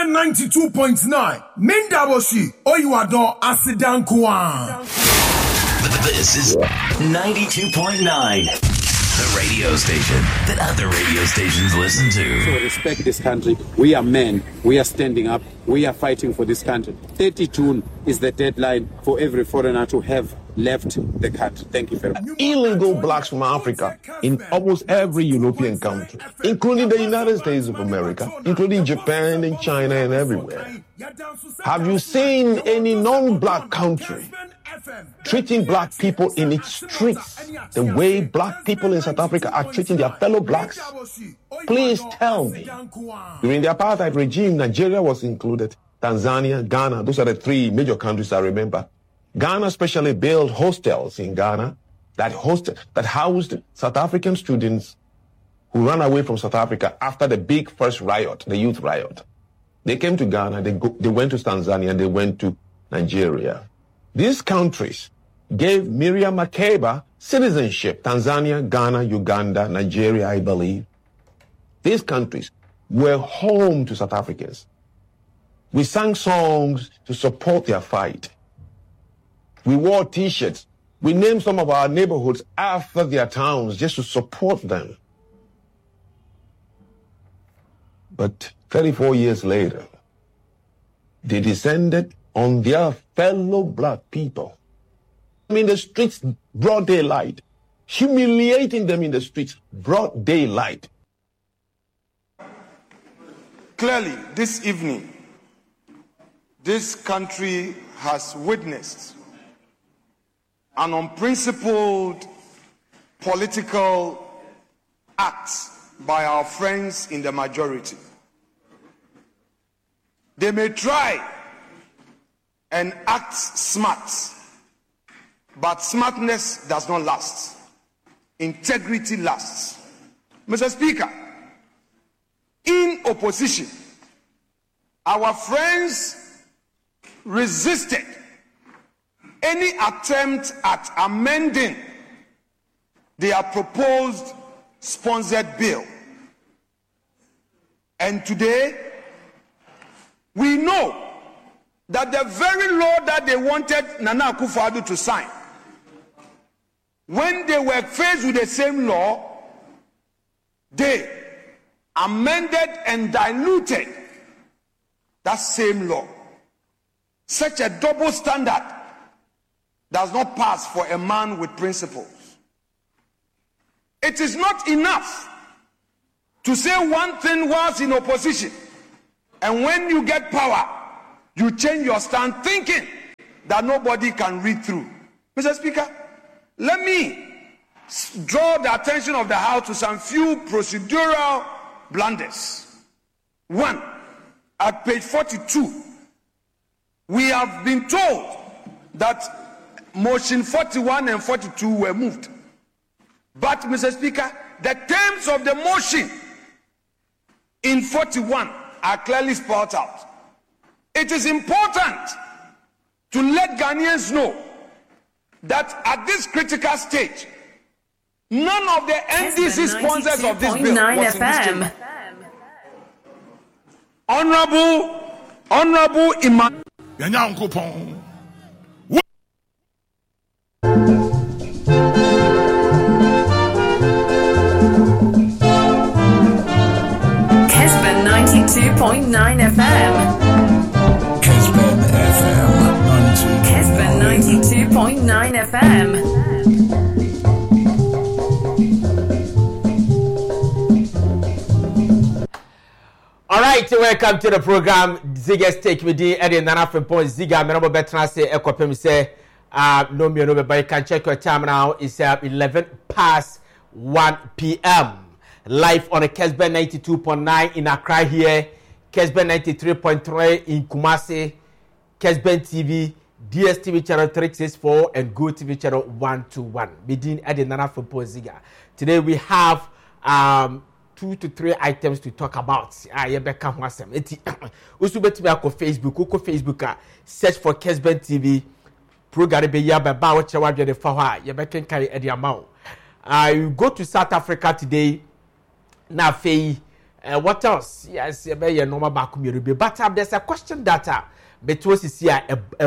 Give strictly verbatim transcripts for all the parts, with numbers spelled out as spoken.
Kesben ninety-two point nine. Mindaboshi Oyuado Asidankwan. This is ninety-two point nine. The radio station that other radio stations listen to. So respect this country. We are men. We are standing up. We are fighting for this country. thirty June is the deadline for every foreigner to have left the country. Thank you very much. Illegal blacks from Africa in almost every European country, including the United States of America, including Japan and China and everywhere. Have you seen any non-black country treating black people in its streets the way black people in South Africa are treating their fellow blacks? Please tell me. During the apartheid regime, Nigeria was included, Tanzania, Ghana, those are the three major countries I remember. Ghana especially built hostels in Ghana that hosted, that housed South African students who ran away from South Africa after the big first riot, the youth riot. They came to Ghana, they, go, they went to Tanzania, and they went to Nigeria. These countries gave Miriam Makeba citizenship, Tanzania, Ghana, Uganda, Nigeria, I believe. These countries were home to South Africans. We sang songs to support their fight. We wore T-shirts. We named some of our neighborhoods after their towns just to support them. But thirty-four years later, they descended on their fellow black people. In the streets, broad daylight, humiliating them in the streets, broad daylight. Clearly, this evening, this country has witnessed an unprincipled political act by our friends in the majority. They may try and act smart, but smartness does not last. Integrity lasts. Mister Speaker, in opposition, our friends resisted any attempt at amending their proposed sponsored bill. And today, we know that the very law that they wanted Nana Akufo-Addo to sign, when they were faced with the same law, they amended and diluted that same law. Such a double standard does not pass for a man with principles. It is not enough to say one thing whilst in opposition, and when you get power, you change your stand thinking that nobody can read through. Mister Speaker, let me draw the attention of the House to some few procedural blunders. One, at page forty-two, we have been told that motion forty-one and forty-two were moved. But, Mister Speaker, the terms of the motion in forty-one are clearly spelled out. It is important to let Ghanaians know that at this critical stage, none of the N D C sponsors of this bill was in this chamber. Honorable, Honorable Imam. Kesben ninety-two point nine F M. Kesben F M. Kesben ninety-two point nine F M. All right, welcome to the program. Ziga Take Me D. Eddie Nana from Point Ziga. My number better say Ekopem say uh no me no but you can check your time now. It's uh, eleven past one p m Live on a Kesben ninety-two point nine in Accra here, Kesben ninety-three point three in Kumasi, Kesben T V, D S T V channel three sixty-four and Go T V channel one twenty-one. Medin Eddie Nana from Point Ziga. Today we have um two to three items to talk about. Ah, you better come wasem. Eti, usu beti be ako Facebook, uko Facebook a search for Kesben T V. Program be ya ba ba wache wadwe de fa hwa. You better carry Eddie amount. Uh, you go to South Africa today. Na fei Uh, what else? Yes, yeah, normal back community. But uh, there's a question that uh, between here,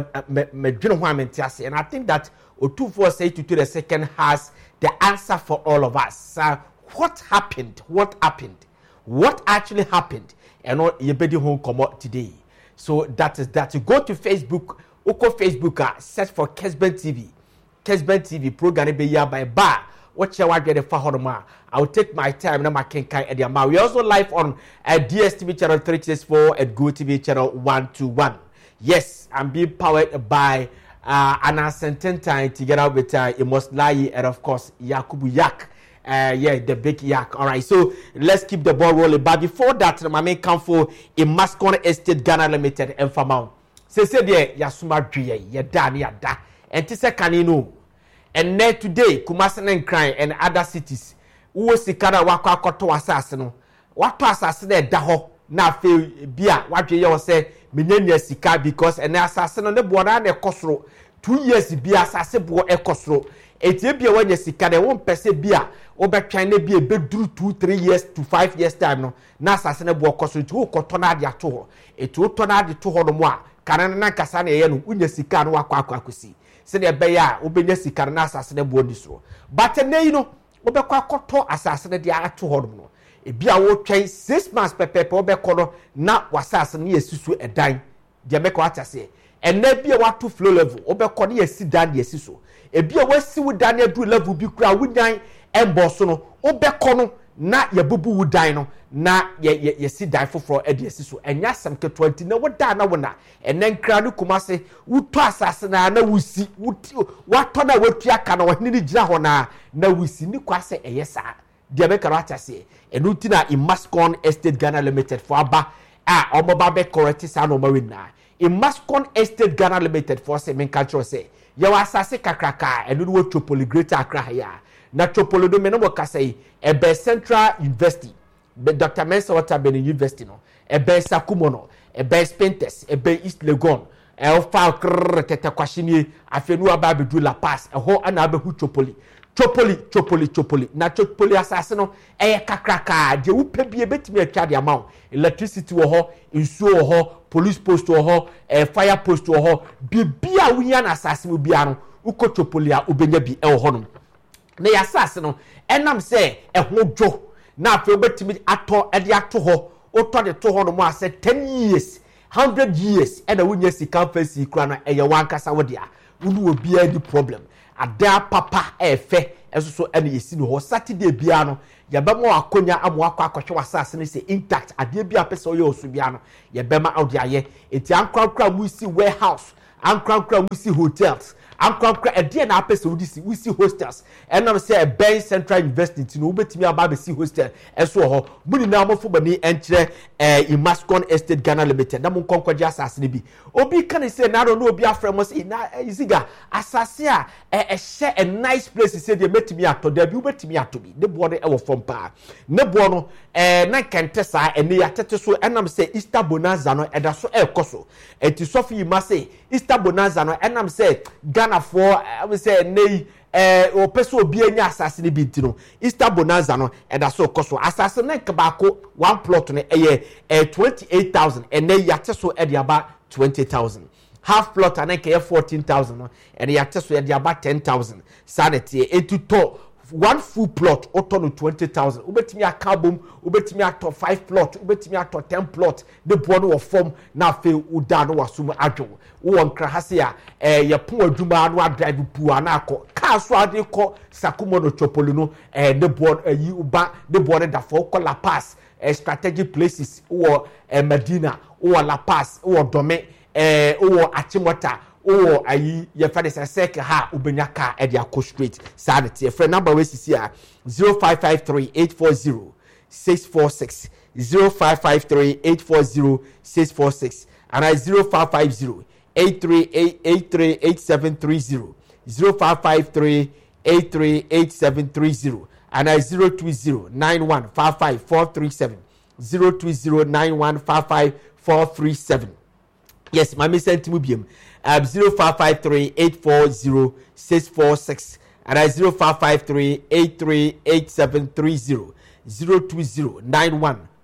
and I think that O two four say to the second has the answer for all of us. Uh, what happened? What happened? What actually happened? And what you better home come out today. So that is that. You go to Facebook, Oko Facebook, uh, search for Kesben T V. Kesben T V program be here by bar. Watch your get the fahorma. I will take my time now. I can kind of the We also live on uh, D S T V channel three sixty-four and Go T V channel one twenty-one. Yes, I'm being powered by uh, Anna Sententine together with uh, Amos Lai and of course Yakubu Yak. Uh, yeah, the big yak. All right, so let's keep the ball rolling. But before that, my main come for a Mascon Estate Ghana Limited and Famount. Say, say, there, Yasuma Dria, Yadani, Yada, and Tissa Canino. And there today, Kumasan and Cry and other cities. Who was the Kana Waka Koto assassin? What to assassin Daho? Now, feel beer, what you say, Minya Sika, because an assassin on the Buana de Cosro. Two years beer assassin bo e Cosro. It will be when you see they won't per se beer. Over China be a big do two, three years to five years time. No, Nasa Senebo Cosro to Cotona dia to it will turn out the two hundred more. Carana Casana Yen, Unyasikan Wakakusi. Send a bear, Ubenya Sikarnasa Senebo Disro. But a nano, Obeka Koto assassinate the other two hundred more. A beer will change six months per paper, Obecono, not was assassin near Susu a dime. Jamaica say. And there be a what to flow level, Obeconi a sit down the Siso. A beer West see with Daniel do level be crowd with nine and Bossono, Obecono, not your boo would dine, na ye ye sit die for for Eddie Siso, and yes, some twenty no what dana wana, and then Crowd Kumase, would to assassin, no we see, what ton of what Yakan or Nini Jahona, no we see Niquase a yes, sir. Diabecarata say, and Utina in Mascon Estate Ghana Limited for Abba, ah, or Mobabe Corretis and Marina. In Mascon Estate Ghana Limited for Semen Culture say, Yawa Sase Kakraka, and you will Chopoli Greater Accra. Na Chopolo do Menomo Kasei, a Be Central University, Doctor Mensa Watabeni University, no, a Be Sakumono, a Be Spentes, a Be East Legon, a Fal Teta Kwashini, a Fenua Babi La Pass, a whole Anabehu Chopoli. Chopoli, Chopoli, Chopoli. Na Chopoli assassino, eh, kakraka, de upe be a bit me a carry amount. Electricity or ho, insuo ho, police post or ho, a fire post or ho, be be a wian assassin will be an uko Chopolia, ubenya be el honum. Ne assassino, and I'm say, a whole joe. Now, for bet me ato, and the acto ho, or taught the two hundred more, said ten years, hundred years, and a winner see can't face the crana, and your one casawadia. Who will be any problem. Ada papa efe eso so ene yesi no ho Saturday bia no ye bema akonya amo akwa akwohwe asase ne se intact ade bia pese oye osu bia no ye bema audi aye enti ankrankra mu si warehouse ankrankra mu si hotels ankrankra ade na apese odi si we si hostels enam say Ben Central University no betimi aba be si hostel eso ho muni na amofo bani enkyere eh Imascon Estate Ghana Limited na mon konkwaje asase ne bi obi kan say na no obi afrem say na isiga asase a eh share a nice place say dey metimi ato da bi ubetimi ato bi ne bo no e wo fom pa ne bo no eh na kente sa ene ya tete so enam say Easter bonanza no eda so e koso enti sofi ma say Easter bonanza no enam say Ghana for I will say nei eh o peso obi anya asase ne bi ntino Easter bonanza no eda so koso asase na nkabako one plot no eye eh twenty-eight thousand ene ya teso e dia ba twenty thousand half plot and eke fourteen thousand no and ya teso e dia ba ten thousand sanity etu to one full plot auto no twenty thousand ubetimi akabom ubetimi ato five plot ubetimi ato ten plot de bo no form na fe uda no wasum adwo wo nkra hase a eh ye pon adwuma no drive pu ana akọ car so ade kọ Sakumo no Chopoli no eh de bo yi uba de bo no da fo kọ La Paz eh, strategic places wo eh, Medina wo La Paz wo Dome eh wo Achimota o ayi ye fa de sek ha ubenya ka e dia co straight sanity e friend number we sisi a zero five five three eight four zero six four six zero five five three eight four zero six four six and I zero five five zero eight three eight eight three eight seven three zero zero five five three eight three eight seven three zero and I zero two zero nine one five five four three seven zero two zero nine one five five four three seven. Yes, my message to Mubium. Um, zero five five three eight four zero six four six and I zero five five three eight three eight seven three zero zero two zero nine one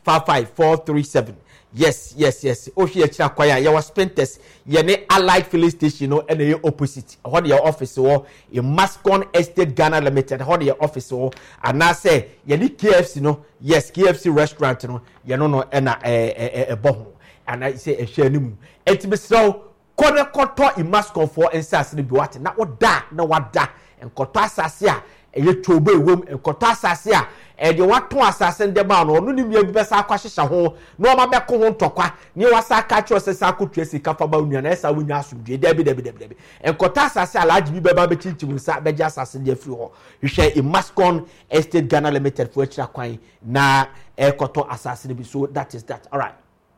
five five four three seven. Yes, yes, yes. Oh, here, Chakwaya, you was Spinters, Yene Allied Filling Station, no, and the opposite. What your office or in Mascon Estate Ghana Limited, what your office or, and I say, Yene K F C, no, yes, K F C restaurant, no, you know, no, and a bomb, and I say a share new. It be so, corner koto in Mascon for and sass the buat, not what that, no, what that, and Kota Sasia, and you to be room, and Kota Sasia. And you want to assassin the man or no be besa kwashisha ho no ma be ko ho ntokwa ni wasa ka cho se sa ko twesi kafa ba nua na esa wunya asumdwe debi debi debi debi enkota asase alaji bi beba be chinchim sa be ja asase de free ho hwe e Mascon Estate Ghana Limited for extra kwan na ekoto asase bi. So that is that. All right,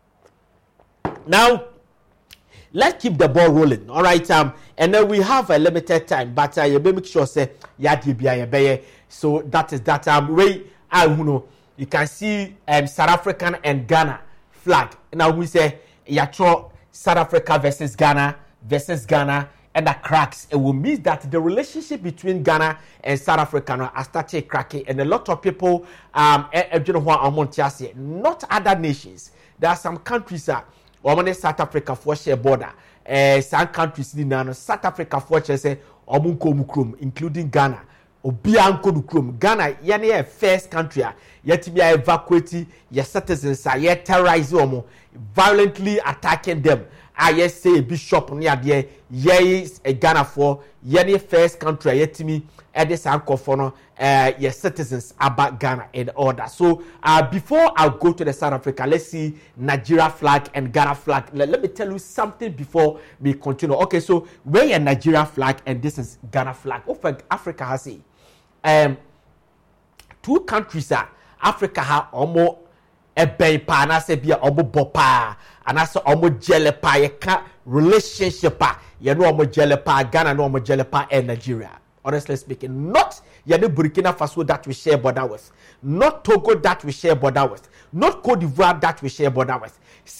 now let's keep the ball rolling. All right, um and then we have a limited time, but uh, you be make sure say ya di bia ya be. So that is that. Um we I you know you can see um South African and Ghana flag. Now we say ya throw South Africa versus Ghana versus Ghana, and the cracks. It will mean that the relationship between Ghana and South Africa are started cracking, and a lot of people um not other nations. There are some countries that uh, South Africa for share border. Uh, some countries in South Africa for say including Ghana. Obianko Nukrum, Ghana, yani a first country, yet be evacuating your citizens, yet terrorizing, violently attacking them. I say bishop near there, yes, a Ghana for yani first country, yet me, at this uncle for uh, your citizens about Ghana and order. So, uh, before I go to the South Africa, let's see Nigeria flag and Ghana flag. Let, let me tell you something before we continue. Okay, so where your Nigeria flag and this is Ghana flag. What Africa has it? Um, two countries are Africa ha omo ebe pa na se bia omo bopa anase omo jele pa ye ka relationship pa ye no omo jele pa Ghana no omo jele pa and Nigeria. Honestly speaking, not ye ne Burkina Faso that we share border with, not Togo that we share border with, not Cote d'Ivoire that we share border with.